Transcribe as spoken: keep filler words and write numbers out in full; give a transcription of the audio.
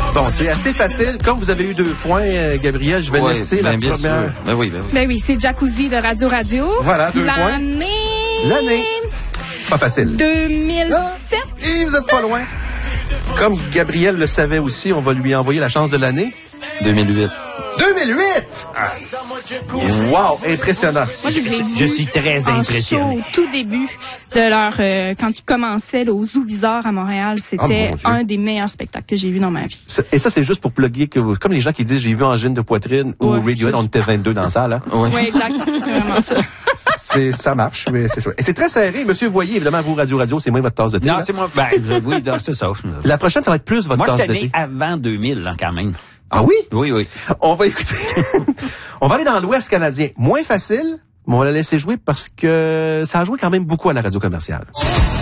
Bon, c'est assez facile. Comme vous avez eu deux points, euh, Gabriel, je vais ouais, laisser ben, la bien première. Sûr. Ben oui, ben oui. Ben oui, c'est Jacuzzi de Radio Radio. Voilà, deux points. L'année... L'année. Pas facile. deux mille sept. Ah, et vous êtes pas loin. Comme Gabriel le savait aussi, on va lui envoyer la chance de l'année. deux mille huit. deux mille huit! Ah, wow, impressionnant. Moi, je, je, je suis très impressionné. Show, au tout début de leur... Euh, quand ils commençaient là, au Zoo Bizarre à Montréal, c'était oh, un des meilleurs spectacles que j'ai vu dans ma vie. Et ça, c'est juste pour plugger que vous... Comme les gens qui disent « j'ai vu Angine de poitrine » ou ouais, Radiohead, on était vingt-deux dans la salle. Hein? Oui, ouais, exact. C'est vraiment ça. C'est, ça marche, mais c'est ça. Et c'est très serré. Monsieur Voyer, évidemment, vous, Radio Radio, c'est moins votre tasse de thé. Non, là. c'est moi. Ben, oui, non, c'est ça. La prochaine, ça va être plus votre moi, tasse de thé. Moi, j'étais né avant deux mille, là, quand même. Ah oui? Oui, oui. On va écouter. On va aller dans l'Ouest canadien. Moins facile, mais on va la laisser jouer parce que ça a joué quand même beaucoup à la radio commerciale.